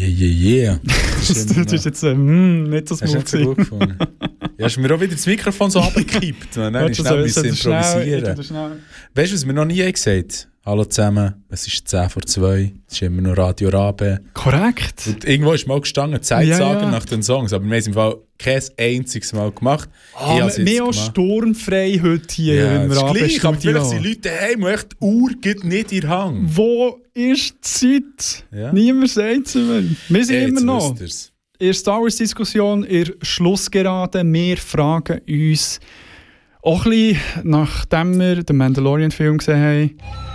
Yeah. Das ist jetzt nicht so smooth. Hast du gut gefunden? Ja, hast mir auch wieder das Mikrofon so runtergekippt. Dann ist schnell improvisieren. Weißt du, was wir noch nie gesagt haben? Hallo zusammen, es ist 10 vor 2, es ist immer noch Radio Rabe. Korrekt. Und irgendwo ist mal gestanden, Zeit sagen nach den Songs, aber wir haben es im Fall kein einziges Mal gemacht. Mehr als sturmfrei heute hier im Rabe. Gleich, aber vielleicht sind Leute daheim, die echt die Uhr geht nicht in den Hang. Wo ist die Zeit? Ja. Niemand sagt es mir. Wir sind immer noch in der Star Wars Diskussion, in der Schlussgerade. Wir fragen uns auch ein bisschen, nachdem wir den Mandalorian-Film gesehen haben,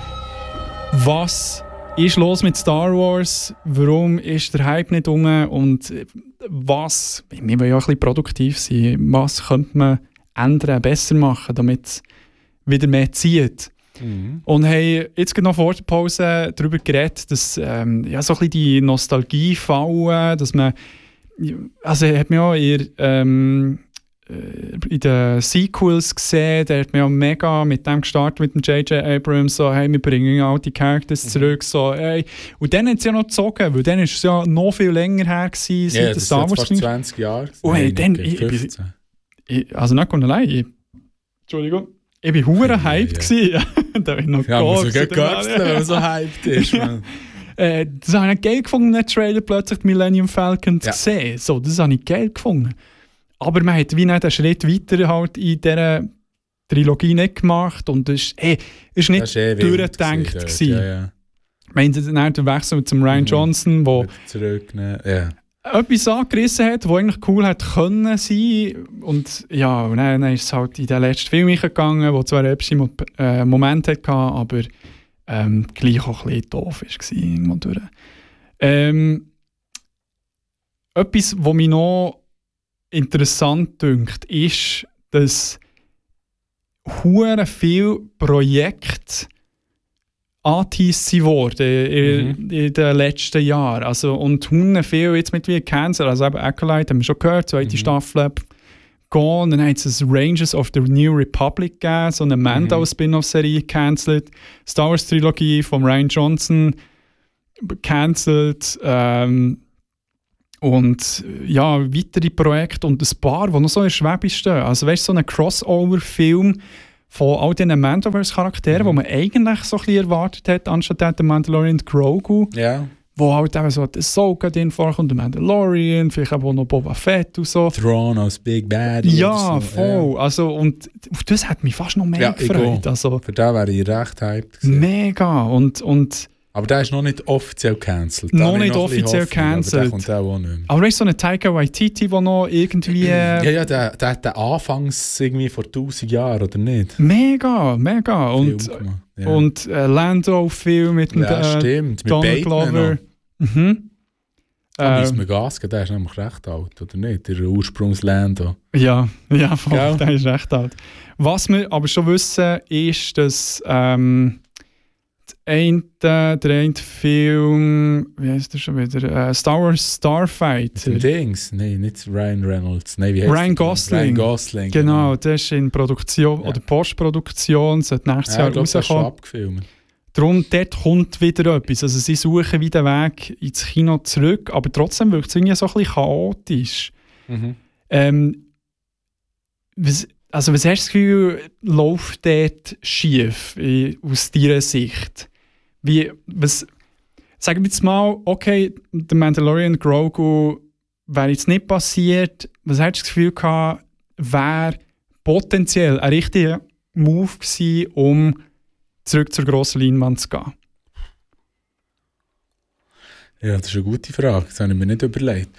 was ist los mit Star Wars? Warum ist der Hype nicht rum? Und was, wir wollen ja auch ein bisschen produktiv sein, was könnte man ändern, besser machen, damit es wieder mehr zieht? Mhm. Und haben jetzt noch vor der Pause darüber geredet, dass so ein bisschen die Nostalgie fallen, dass man, also hat man ja in den Sequels gesehen, da hat man ja mega mit dem gestartet, mit dem J.J. Abrams, so, hey, wir bringen alte Characters zurück, so, hey. Und dann hat es ja noch gezogen, weil dann war es ja noch viel länger her gewesen, seit der Star Wars. Ja, das ist fast 20 Jahre. Und hey, dann, also nicht allein, Entschuldigung, ich war hure hyped gewesen. Da bin ich noch muss so wenn man so hyped ist, man. Das habe ich geil gefunden, den Trailer plötzlich Millennium Falcon zu sehen. So, das habe ich geil gefunden. Aber man hat wie nicht einen Schritt weiter halt in dieser Trilogie nicht gemacht und es ist nicht durchgedacht gewesen. Ja. Ich meine, dann der Wechsel zum Rian Johnson, wo etwas angerissen hat, was eigentlich cool hätte können sein. Und ja, und dann ist es halt in den letzten Film gegangen, wo zwar ein Moment hatte, aber gleich auch ein bisschen doof war irgendwo durch. Etwas, was mich noch interessant dünkt, ist, dass hure viele Projekte angeteased wurden in den letzten Jahren. Also, und hure viel jetzt mit wie Cancel. Also eben Acolyte haben wir schon gehört, zweite Staffel gone. Dann hat es Rangers of the New Republic gegeben, so eine Mando-Spin-off-Serie cancelled. Star Wars Trilogie von Rian Johnson cancelled. Und ja, weitere Projekte und ein paar, die noch so in der Schwebe stehen. Also weißt du, so ein Crossover-Film von all diesen Mandoverse-Charakteren, die man eigentlich so ein bisschen erwartet hat, anstatt den Mandalorian Grogu. Ja. Wo halt eben so der Ahsoka drin vorkommt, der Mandalorian, vielleicht auch noch Boba Fett und so. Thrawn als Big Bad. Ja, so. Voll. Ja. Also, und auf das hat mich fast noch mehr gefreut. Also, für den wäre ich recht hyped gewesen. Mega. Und aber der ist noch nicht offiziell gecancelt. Noch nicht offiziell gecancelt. Aber der kommt auch nicht mehr. Aber weißt du, so eine Taika Waititi, der noch irgendwie... ja, der hat den anfangs irgendwie vor 1000 Jahren, oder nicht? Mega. Und Lando-Film mit dem Donald Glover. Da müssen wir Gas geben, der ist nämlich recht alt, oder nicht? Der Ursprungs-Lando. Ja, voll, der ist recht alt. Was wir aber schon wissen, ist, dass... der eine Film, wie heißt der schon wieder? Star Wars Starfighter. Dings? Nein, nicht Ryan Reynolds. Nein, wie heißt Ryan Gosling. Ryan Gosling. Genau, der ist in Produktion oder Postproduktion, sollte nächstes Jahr rauskommen. Abgefilmt. Darum, dort kommt wieder etwas. Also sie suchen wieder den Weg ins Kino zurück, aber trotzdem wirkt es irgendwie so ein bisschen chaotisch. Was hast du das Gefühl, läuft dort schief aus deiner Sicht? Sagen wir jetzt mal, okay, der Mandalorian Grogu wäre jetzt nicht passiert. Was hast du das Gefühl gehabt, wäre potenziell ein richtiger Move gewesen, um zurück zur grossen Leinwand zu gehen? Ja, das ist eine gute Frage. Das habe ich mir nicht überlegt.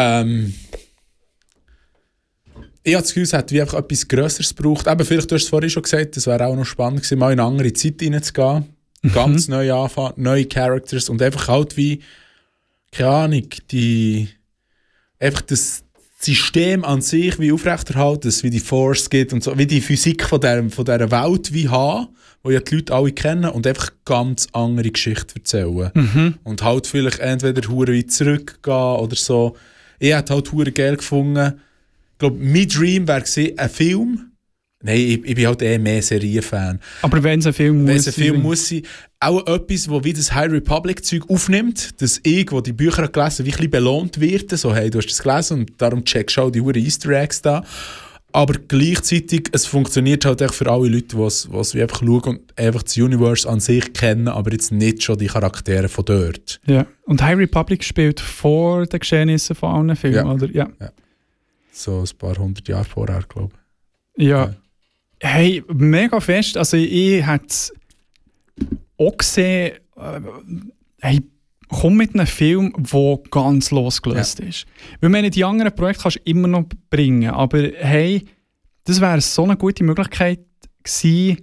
Ich habe das Gefühl, es hat wie einfach etwas Grösseres gebraucht. Eben, vielleicht, du hast es vorhin schon gesagt, es wäre auch noch spannend gewesen, mal in eine andere Zeit reinzugehen. Ganz neu anfangen, neue Characters und einfach halt wie, keine Ahnung, einfach das System an sich wie aufrechterhalten, wie die Force geht und so, wie die Physik von dieser Welt wie haben, wo ja die Leute alle kennen und einfach ganz andere Geschichten erzählen. Und halt vielleicht entweder hure weit zurückgehen oder so. Ich hätte halt hure geil gefunden. Ich glaube, mein Dream wäre gewesen, ein Film, Nein, ich bin halt mehr Serienfan. Aber wenn es ein Film muss sein, auch etwas, wo wie das High Republic-Zeug aufnimmt, dass ich, wo die Bücher gelesen habe, wie ein bisschen belohnt wird, so, hey, du hast das gelesen und darum checkst du auch die Easter Eggs da. Aber gleichzeitig, es funktioniert halt echt für alle Leute, die es einfach schauen und einfach das Universe an sich kennen, aber jetzt nicht schon die Charaktere von dort. Ja, und High Republic spielt vor den Geschehnissen von allen Filmen, oder? Ja. So ein paar 100 Jahre vorher, glaube ich. Ja. Hey, mega fest. Also ich hätte es auch gesehen, hey, komm mit einem Film, der ganz losgelöst ist. Weil meine, die anderen Projekte kannst du immer noch bringen, aber hey, das wäre so eine gute Möglichkeit gewesen,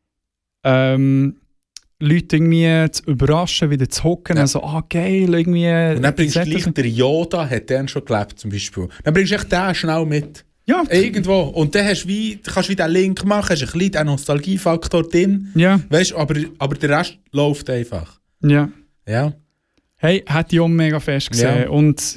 Leute irgendwie zu überraschen, wieder zu hocken, also geil, irgendwie... Und dann bringst du gleich, der Yoda hat den schon gelebt, zum Beispiel. Dann bringst du echt den schnell mit. Ja. Irgendwo. Und dann kannst du wie den Link machen, hast ein bisschen den Nostalgiefaktor drin. Ja. Weißt, aber der Rest läuft einfach. Ja. Ja. Hey, hat die auch mega fest gesehen. Ja. Und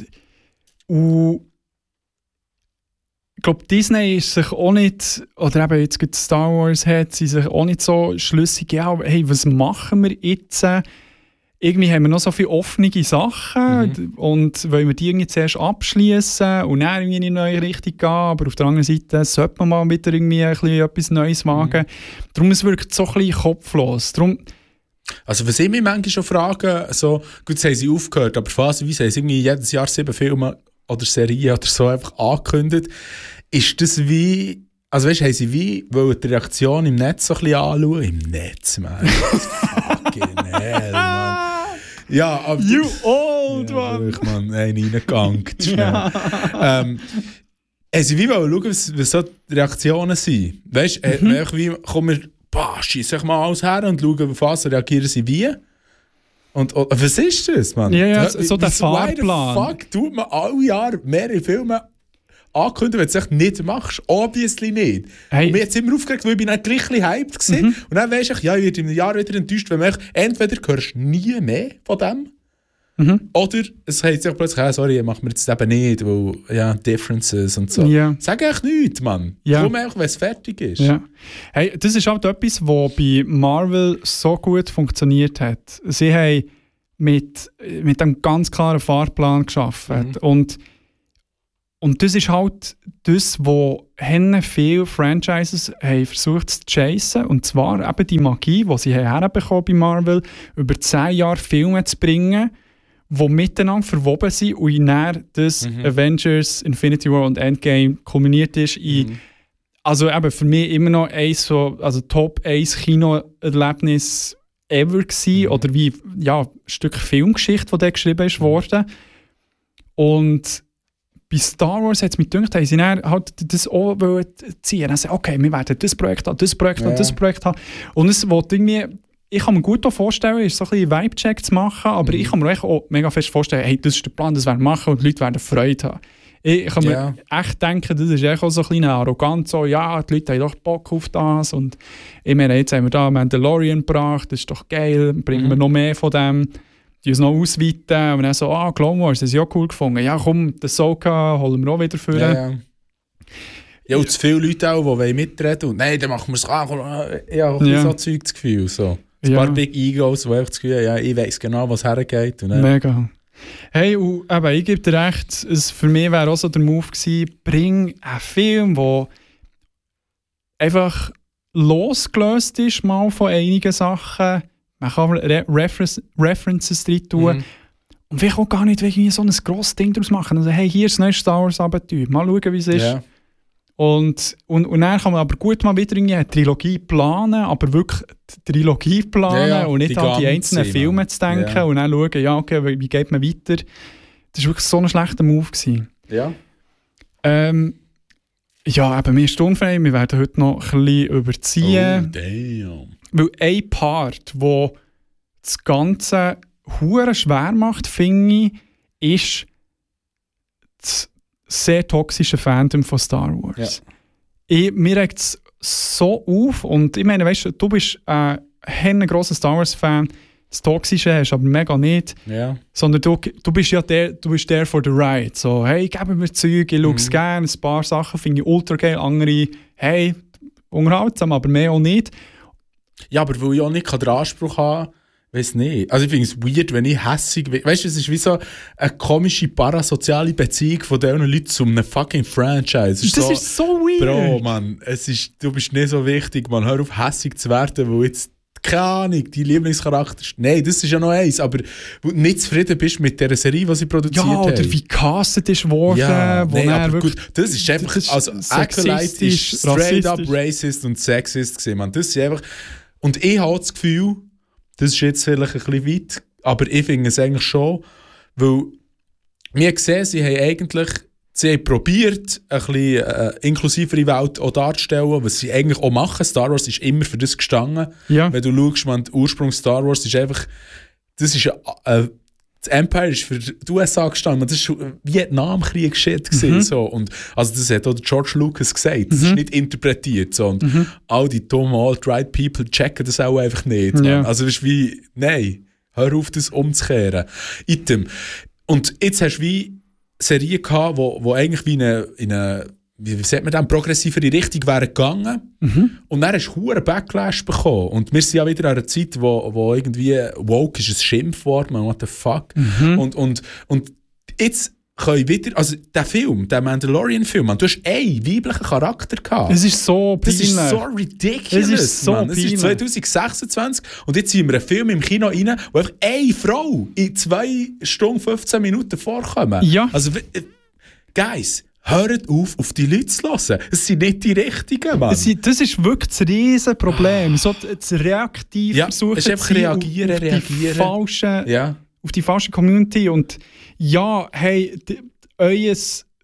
ich glaube, Disney ist sich auch nicht, oder eben jetzt gibt Star Wars, hat sie sich auch nicht so schlüssig, ja, hey, was machen wir jetzt? Irgendwie haben wir noch so viele offene Sachen und wollen wir die irgendwie zuerst abschließen und dann irgendwie in eine neue Richtung gehen, aber auf der anderen Seite sollte man mal wieder irgendwie ein bisschen etwas Neues wagen. Darum es wirkt so ein bisschen kopflos. Also was ich mich manchmal schon frage, so, gut, jetzt haben sie aufgehört, aber phasenweise haben sie irgendwie jedes Jahr 7 Filme oder Serien oder so einfach angekündigt. Ist das wie, also weißt du, haben sie wie, wollen die Reaktion im Netz so ein bisschen anschauen? Im Netz, man. Fucking hell, man. Ja, aber... You old one! Ich meine, reingegangen. Ja. Haben sie wie wollen schauen, was so die Reaktionen sind? Weißt du, wie kommen wir... Schieß mal alles her und schauen, auf was reagieren sie wie. Und was ist das, Mann? Ja, so der Fahrplan. Why the fuck tut man alle Jahre mehrere Filme ankündigen, wenn du es nicht machst? Obviously nicht. Hey. Und mir jetzt immer aufgeregt, weil ich bin dann gleich ein hyped war. Und dann weisst ich, ja, ich werde in einem Jahr wieder enttäuscht, wenn man entweder hörst nie mehr von dem, oder es heißt sich plötzlich, sorry, machen wir jetzt eben nicht, weil, ja, Differences und so. Ja. Sag echt nichts, Mann. Ja. Komm einfach, wenn es fertig ist. Ja. Hey, das ist halt etwas, was bei Marvel so gut funktioniert hat. Sie haben mit einem ganz klaren Fahrplan geschaffen. Und das ist halt das, was viele Franchises haben versucht zu chasen. Und zwar eben die Magie, die sie herbekommen bei Marvel, über 10 Jahre Filme zu bringen, die miteinander verwoben sind und dann das Avengers, Infinity War und Endgame kulminiert ist in, also eben für mich immer noch Top 1 Kinoerlebnis ever gewesen, oder wie, ja, ein Stück Filmgeschichte, das da geschrieben ist worden. Und bei Star Wars hat es mich gedacht, haben sie dann halt das auch ziehen. Dann sagen, okay, wir werden das Projekt haben, das Projekt haben, das Projekt haben. Und es wollte irgendwie, ich kann mir gut vorstellen, ist so ein bisschen Vibe-Check zu machen, aber ich kann mir auch mega fest vorstellen, hey, das ist der Plan, das werden wir machen und die Leute werden Freude haben. Ich kann mir echt denken, das ist echt auch so ein bisschen arrogant, so, ja, die Leute haben doch Bock auf das und ich meine, jetzt haben wir da Mandalorian gebracht, das ist doch geil, bringen wir noch mehr von dem, die uns noch ausweiten und dann so, Clone Wars, das ist ja cool gefunden, ja komm, das Ahsoka holen wir auch wieder für. Ja, und zu viele Leute auch, die mitreden und nein, dann machen wir es auch. Ja, so Zeug das Gefühl, so. Ein paar Big Egos, die einfach das Gefühl haben, ja, ich weiss genau, was hergeht. Und mega. Hey, und eben, ich gebe dir recht, für mich wäre auch so der Move gewesen, bring einen Film, der einfach losgelöst ist mal von einigen Sachen. Man kann References drin tun. Und vielleicht auch gar nicht irgendwie so ein grosses Ding daraus machen. Also, hey, hier ist das neue Star Wars Abenteuer. Mal schauen, wie es ist. Yeah. Und dann kann man aber gut mal wieder eine Trilogie planen, aber wirklich die Trilogie planen und nicht an die einzelnen Filme zu denken und dann schauen, ja, okay, wie geht man weiter. Das war wirklich so ein schlechter Move gewesen. Ja. Ja, eben, mir ist unfrei, wir werden heute noch ein bisschen überziehen. Oh, damn. Weil ein Part, der das Ganze hure schwer macht, finde ich, ist das sehr toxische Fandom von Star Wars. Ja. Mir regt es so auf und ich meine, weißt du bist ein grosser Star Wars-Fan, das Toxische hast du aber mega nicht, sondern du bist ja der for the ride. So, hey, gib mir Zeug, ich schaue es gerne, ein paar Sachen finde ich ultra geil, andere, hey, unterhaltsam, aber mehr auch nicht. Ja, aber weil ich auch nicht den Anspruch habe, weiß nicht. Also ich finde es weird, wenn ich hässig bin. Weißt du, es ist wie so eine komische parasoziale Beziehung von diesen Leuten zu einem fucking Franchise. Das ist so weird. Bro, Mann, du bist nicht so wichtig, man. Hör auf, hässig zu werden, weil jetzt, keine Ahnung, dein Lieblingscharakter ist. Nein, das ist ja noch eins, aber wo du nicht zufrieden bist mit dieser Serie, die sie produziert haben. Ja, oder wie castet ist worden. Ja, wo nein, aber wirklich, gut, das ist einfach, also Acolyte ist straight up racist und sexist gewesen, man. Das ist einfach, und ich habe das Gefühl, das ist jetzt vielleicht ein bisschen weit, aber ich finde es eigentlich schon, weil wir gesehen, sie haben probiert, ein bisschen inklusivere Welt auch darzustellen, was sie eigentlich auch machen. Star Wars ist immer für das gestanden. Ja. Wenn du schaust, man, der Ursprung Star Wars ist einfach, das Empire ist für die USA gestanden. Das war Vietnamkrieg-Shit. So. Und, also das hat auch George Lucas gesagt. Das ist nicht interpretiert. So. Und all die dummen alt-right people checken das auch einfach nicht. Ja. Also es ist wie, nein, hör auf, das umzukehren. Item. Und jetzt hast du wie Serien gehabt, wo eigentlich wie in eine wie sagt man dann, progressivere Richtung wären gegangen. Und dann hast du einen Backlash bekommen. Und wir sind ja wieder an einer Zeit, wo irgendwie woke ist ein Schimpfwort, man, what the fuck. Und jetzt können wieder, also der Film, der Mandalorian-Film, du hast einen weiblichen Charakter gehabt. Es ist so peinlich. Das ist so ridiculous, es ist so man. Es ist 2026 und jetzt sind wir einen Film im Kino rein, wo einfach eine Frau in 2 Stunden 15 Minuten vorkommt. Ja. Also, Guys, hört auf die Leute zu hören. Es sind nicht die Richtigen, Mann. Das ist wirklich das Riesenproblem. So das reaktiv versuchen es ist einfach reagieren. Auf die falsche Community. Und ja, hey, euer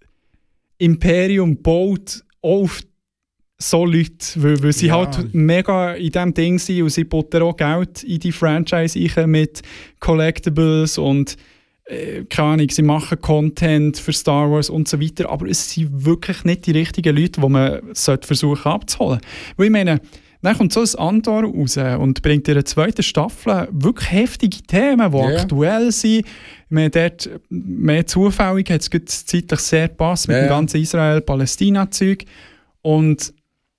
Imperium baut auf so Leute, weil sie halt mega in diesem Ding sind und sie buttern auch Geld in die Franchise rein mit Collectibles und keine Ahnung, sie machen Content für Star Wars und so weiter, aber es sind wirklich nicht die richtigen Leute, die man versuchen abzuholen. Weil ich meine, dann kommt so ein Andor raus und bringt in der 2. Staffel wirklich heftige Themen, die aktuell sind. Ich meine, dort mehr zufällig hat es zeitlich sehr gepasst mit dem ganzen Israel-Palästina-Zeug. Und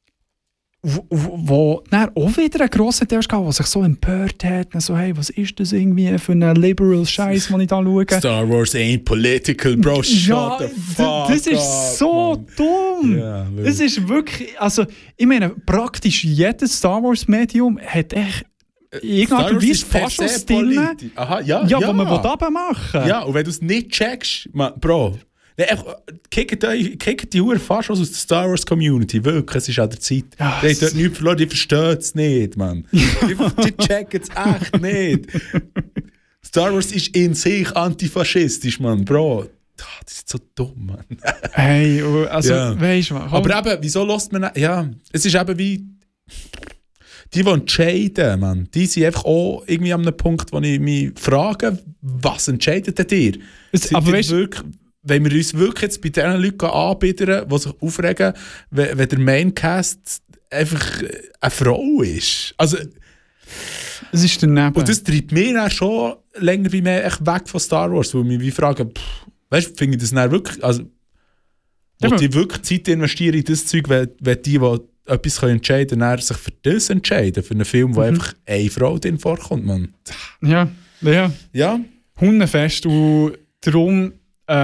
wo dann auch wieder ein grosser Teil gab, der sich so empört hat, so, hey, was ist das irgendwie für ein liberal Scheiß, den ich da schaue? Star Wars ain't political, bro, shut the fuck das ist so dumm. Ja, es ist wirklich, also, ich meine, praktisch jedes Star Wars Medium hat echt irgendwie fast was drin, wo man abmachen will. Ja, und wenn du es nicht checkst, Bro, kickt die Uhr fast aus der Star Wars Community, wirklich, es ist an der Zeit. Ja, die haben dort nichts verloren, die verstehen es nicht, Mann. Die checken es echt nicht. Star Wars ist in sich antifaschistisch, Mann, Bro. Das ist so dumm, Mann. Hey, also, weisst du was? Aber eben, wieso lässt man... Ja, es ist eben wie... Die entscheiden, Mann, die sind einfach auch irgendwie an einem Punkt, wo ich mich frage, was entscheidet denn ihr? Aber weißt du... Wenn wir uns wirklich jetzt bei diesen Leuten anbieten, die sich aufregen, wenn der Maincast einfach eine Frau ist. Also, es ist daneben. Und das treibt mich dann schon länger wie mehr echt weg von Star Wars, weil wir fragen, weißt du, finde ich das dann wirklich, also, wo die wirklich Zeit investieren in das Zeug, wenn die etwas entscheiden können, sich für das entscheiden, für einen Film, wo einfach eine Frau drin vorkommt, man. Ja. Hundefest und darum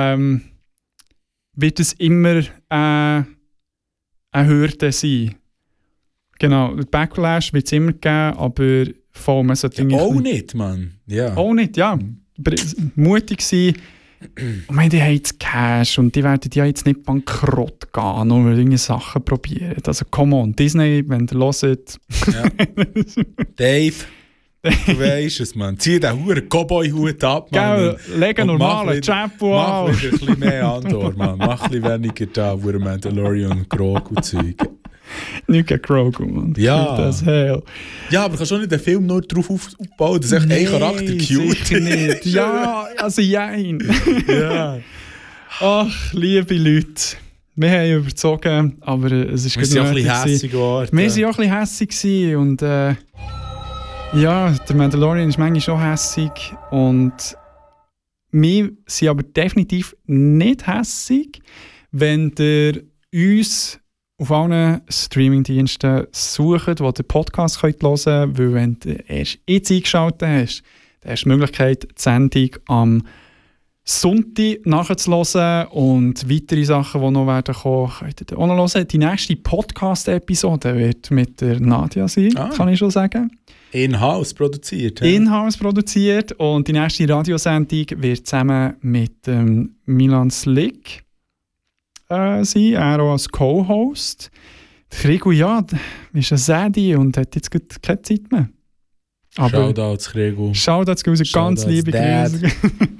wird es immer eine Hürde sein. Genau, der Backlash wird es immer geben, aber vor allem auch nicht, Mann. Ja. Auch nicht, ja. Mutig sein. Ich meine, die haben jetzt Cash und die werden ja jetzt nicht bankrott gehen, nur weil irgendwelche Sachen probieren. Also, come on, Disney, wenn ihr hört. Ja. Dave. Du weisst es, man. Zieh den huren Cowboy-Hut ab, man. Leg einen normalen Chapeau an. Mach wieder ein bisschen mehr Andor, man. Mach ein bisschen weniger da, huren Mandalorian und Grogu-Zeug. Nicht gegen Grogu, man. Ja. Das hell. Ja, aber du kannst schon nicht den Film nur darauf aufbauen, dass echt ein Charakter cute ist. Ja, also jein. Ja. Ach, liebe Leute. Wir haben überzogen, aber es ist wir sind auch ein bisschen hässig geworden. Wir waren auch ein bisschen hässig und ja, der Mandalorian ist manchmal schon hässig und wir sind aber definitiv nicht hässig, wenn ihr uns auf allen Streamingdiensten suchen, wo du den Podcast hören könnt, weil wenn du erst jetzt eingeschaltet hast, dann hast du die Möglichkeit, die Sendung am Sonntag nachzuhören und weitere Sachen, die noch werden kommen, könnt ihr auch noch hören. Die nächste Podcast-Episode wird mit der Nadia sein, kann ich schon sagen. In-house produziert. In-house produziert und die nächste Radiosendung wird zusammen mit Milan Slick sein, er auch als Co-Host. Krigu, ja, ist ein Sädi und hat jetzt keine Zeit mehr. Shoutouts, Krigu. Shoutouts, ganz liebe Grüße.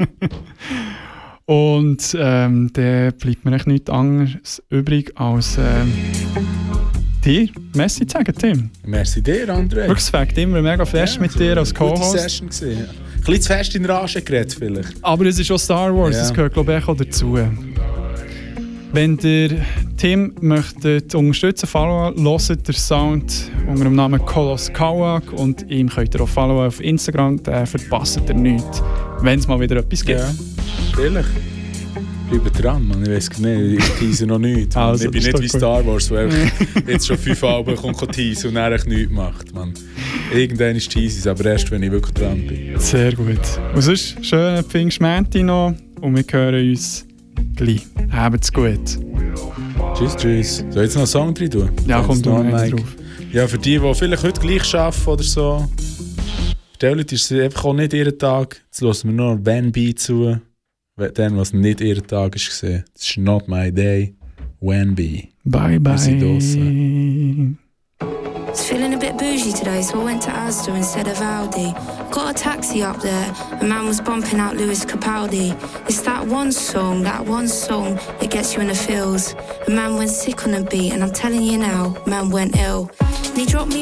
Und dann bleibt mir echt nichts anderes übrig, als dir Merci zu sagen, Tim. Merci dir, André. Wirklich, es fängt immer mega fest mit dir als Co-Host. Gute Session gewesen. Ein bisschen zu fest in Rage geredet vielleicht. Aber es ist auch Star Wars, das gehört glaube ich auch dazu. Wenn ihr Tim möchtet unterstützen, followen, hört den Sound unter dem Namen Kolos Kawak und ihm könnt ihr auch followen auf Instagram, dann verpasst ihr nichts, wenn es mal wieder etwas gibt. Ja, ehrlich. Bleibt dran, man. Ich weiß nicht, ich tease noch nichts. Also, ich bin nicht wie Star Wars, weil jetzt schon 5 Alben kommt teasen und dann nichts macht. Man. Irgendwann ist teases, aber erst, wenn ich wirklich dran bin. Sehr gut. Und sonst schönen Pfingstmänti noch und wir hören uns gleich. Habt's gut. Tschüss, tschüss. Soll ich jetzt noch einen Song drin tun? Ja, kommt noch einen drauf. Ja, für die vielleicht heute gleich arbeiten oder so. Für die Leute ist es einfach auch nicht ihren Tag. Jetzt hören wir nur Van B zu. Dann, was nicht ihren Tag ist gesehen. Das ist not my day. Van B. Bye bye. It's feeling a bit bougie today, so I went to Asda instead of Aldi. Got a taxi up there, a man was bumping out Lewis Capaldi. It's that one song that gets you in the feels. A man went sick on the beat, and I'm telling you now, man went ill. And he dropped me